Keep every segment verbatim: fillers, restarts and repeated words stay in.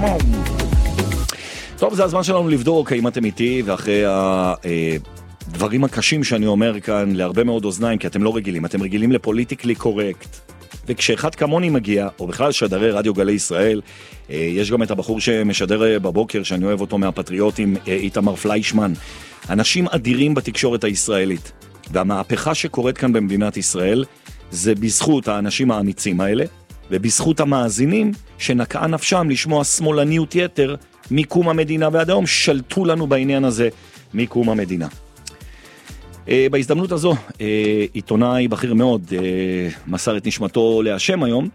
טוב, זה הזמן שלנו לבדוק האם אתם איתי, ואחרי הדברים הקשים שאני אומר כאן להרבה מאוד אוזניים, כי אתם לא רגילים, אתם רגילים לפוליטיקלי קורקט. וכשאחד כמוני מגיע, או בכלל שדרי רדיו גלי ישראל, יש גם את הבחור שמשדר בבוקר, שאני אוהב אותו מהפטריוטים, איתמר פליישמן. אנשים אדירים בתקשורת הישראלית. והמהפכה שקורית כאן במדינת ישראל, זה בזכות האנשים האמיצים האלה, ובזכות המאזינים שנקעה נפשם לשמוע שמאלניות יתר מקום המדינה, ועד היום שלטו לנו בעניין הזה מקום המדינה. בהזדמנות הזו, עיתונאי בכיר מאוד מסר את נשמתו להשם היום.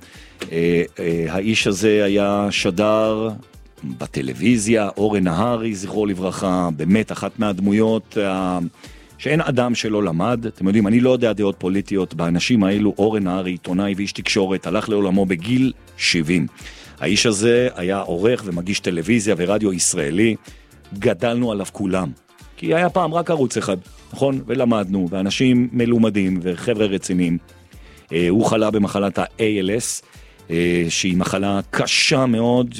האיש הזה היה שדר בטלוויזיה, אורן נהרי, זכרו לברכה, באמת אחת מהדמויות שאין אדם שלא למד. אתם יודעים, אני לא יודע דעות פוליטיות באנשים האלו. אורן נהרי, עיתונאי ואיש תקשורת, הלך לעולמו בגיל שבעים. האיש הזה היה עורך ומגיש טלוויזיה ורדיו ישראלי. גדלנו עליו כולם, כי היה פעם רק ערוץ אחד, נכון? ולמדנו, ואנשים מלומדים וחבר'ה רציניים. הוא חלה במחלת ה-איי אל אס, שהיא מחלה קשה מאוד,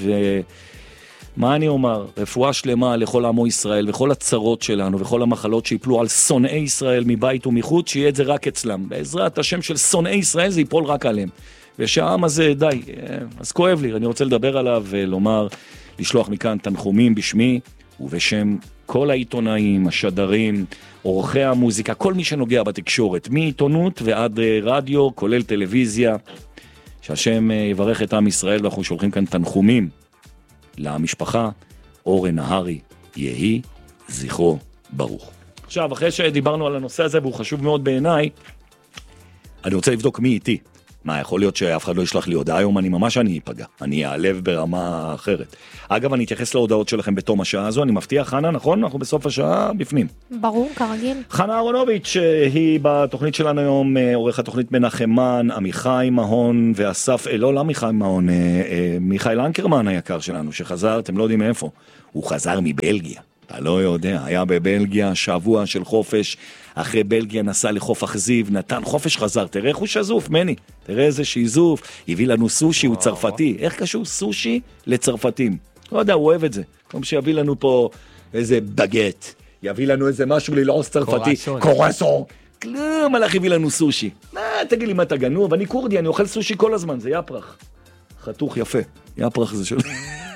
ומה אני אומר? רפואה שלמה לכל עמו ישראל, וכל הצרות שלנו, וכל המחלות שיפלו על שונאי ישראל מבית ומחוץ, שיהיה את זה רק אצלם. בעזרת השם של שונאי ישראל זה ייפול רק עליהם. ושהעם הזה, די, אז כואב לי, אני רוצה לדבר עליו ולומר, לשלוח מכאן תנחומים בשמי, ובשם כל העיתונאים, השדרים, עורכי המוזיקה, כל מי שנוגע בתקשורת, מעיתונות ועד רדיו, כולל טלוויזיה, שהשם יברך את עם ישראל, ואנחנו שולחים כאן תנחומים למשפחה. אורן נהרי, יהי זכרו ברוך. עכשיו, אחרי שדיברנו על הנושא הזה, והוא חשוב מאוד בעיניי, אני רוצה לבדוק מי איתי. מה, יכול להיות שאף אחד לא ישלח לי הודעה היום, אני ממש אני אפגע, אני אעלב ברמה אחרת. אגב, אני אתייחס להודעות שלכם בתום השעה הזו, אני מבטיח, חנה, נכון? אנחנו בסוף השעה בפנים. ברור, כרגיל. חנה אהרונוביץ', היא בתוכנית שלנו היום, עורך התוכנית מנחמן, עמיחי מהון ואסף, לא, לא עמיחי מהון, מיכאל אנקרמן היקר שלנו, שחזר, אתם לא יודעים מאיפה, הוא חזר מבלגיה. אתה לא יודע, היה בבלגיה שבוע של חופש, אחרי בלגיה נסע לחוף אכזיב, נתן חופש, חזר, תראה איך הוא שזוף, מני, תראה איזה שיזוף, הביא לנו סושי, הוא צרפתי, איך קשור סושי לצרפתים? לא יודע, הוא אוהב את זה, כמו שיביא לנו פה איזה בגט, יביא לנו איזה משהו ללעוס צרפתי, קורסון, כלום, הלך הביא לנו סושי. מה, תגיד לי מה אתה גנוב, אני קורדי, אני אוכל סושי כל הזמן, זה יפרח, חתוך יפה, יפרח זה שלו.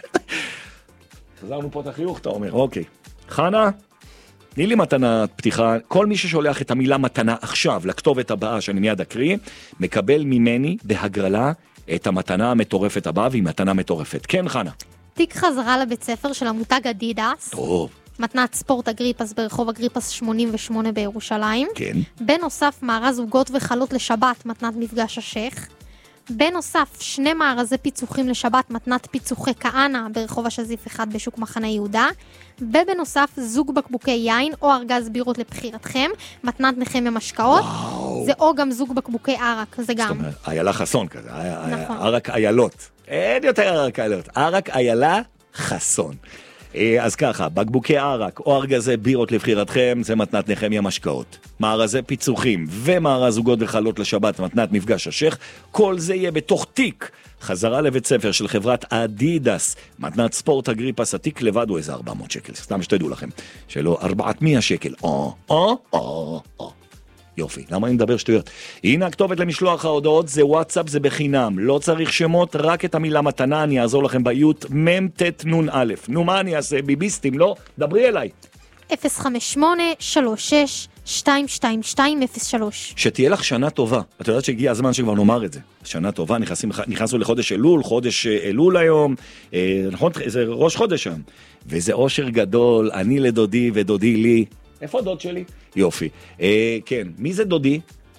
חזרנו פה את החיוך, אתה אומר, אוקיי. חנה, תני לי מתנה פתיחה. כל מי ששולח את המילה מתנה עכשיו לכתובת הבאה שאני מיד אקריא, מקבל ממני בהגרלה את המתנה המטורפת הבאה, והיא מתנה מטורפת. כן, חנה. תיק חזרה לבית ספר של המותג אדידס. טוב. מתנת ספורט אגריפס ברחוב אגריפס שמונים ושמונה בירושלים. כן. בנוסף, מארז עוגות וחלות לשבת, מתנת מפגש השייח. בנוסף, שני מארזי פיצוחים לשבת, מתנת פיצוחי כהנה ברחוב השזיף אחד בשוק מחנה יהודה. ובנוסף, זוג בקבוקי יין או ארגז בירות לבחירתכם, מתנת נחמיה משקאות. זה או גם זוג בקבוקי ערק, זה גם. זאת אומרת, איילה חסון כזה, נכון. ערק איילות. אין יותר ערק איילות, ערק איילה חסון. אז ככה, בקבוקי ערק או ארגזי בירות לבחירתכם, זה מתנת נחמיה משקאות. מארזי פיצוחים ומארז עוגות וחלות לשבת, מתנת מפגש השייח, כל זה יהיה בתוך תיק. חזרה לבית ספר של חברת אדידס, מתנת ספורט אגריפס, התיק לבד הוא איזה ארבע מאות שקל, סתם שתדעו לכם, שלא ארבעת מאה שקל, או, או, או, או. יופי, למה אני מדבר שטויות? הנה הכתובת למשלוח ההודעות, זה וואטסאפ, זה בחינם, לא צריך שמות, רק את המילה מתנה, אני אעזור לכם באיות, ממתת נון א'. נו, מה אני אעשה? ביביסטים, לא? דברי אליי. אפס חמש שמונה שלוש שש שתיים שתיים שתיים אפס שלוש. שתהיה לך שנה טובה. את יודעת שהגיע הזמן שכבר נאמר את זה. שנה טובה, נכנסים, נכנסנו לחודש אלול, חודש אלול היום, אה, נכון? זה ראש חודש שם. וזה אושר גדול, אני לדודי ודודי לי. איפה דוד שלי? יופי. אה, כן, מי זה דודי?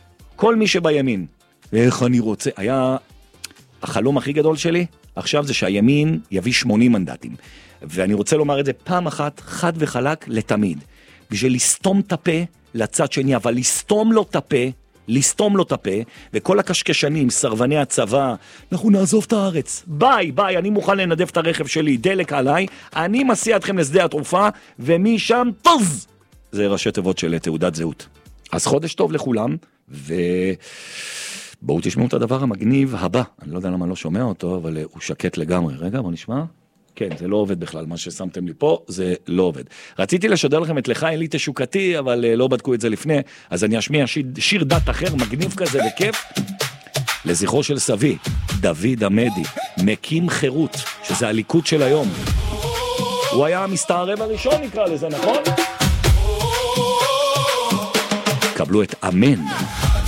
כל מי שבימין. איך אני רוצה? היה החלום הכי גדול שלי, עכשיו זה שהימין יביא שמונים מנדטים. ואני רוצה לומר את זה פעם אחת, חד וחלק, לתמיד. בשביל לסתום את הפה לצד שני, אבל לסתום לו את הפה, לסתום לו את הפה, וכל הקשקשנים, סרבני הצבא, אנחנו נעזוב את הארץ. ביי, ביי, אני מוכן לנדף את הרכב שלי, דלק עליי, אני מסיע אתכם לשדה התעופה, ומשם טוז! זה ראשי תיבות של תעודת זהות. אז חודש טוב לכולם, ובואו תשמעו את הדבר המגניב הבא. אני לא יודע למה לא שומע אותו, אבל הוא שקט לגמרי. רגע, בוא נשמע. כן, זה לא עובד בכלל, מה ששמתם לי פה, זה לא עובד. רציתי לשדר לכם את לך אין לי תשוקתי, אבל לא בדקו את זה לפני, אז אני אשמיע שיר, שיר דת אחר, מגניב כזה וכיף, לזכרו של סבי, דוד עמדי, מקים חירות, שזה הליכוד של היום. הוא היה המסתערב הראשון, נקרא לזה, נכון? קבלו את אמן.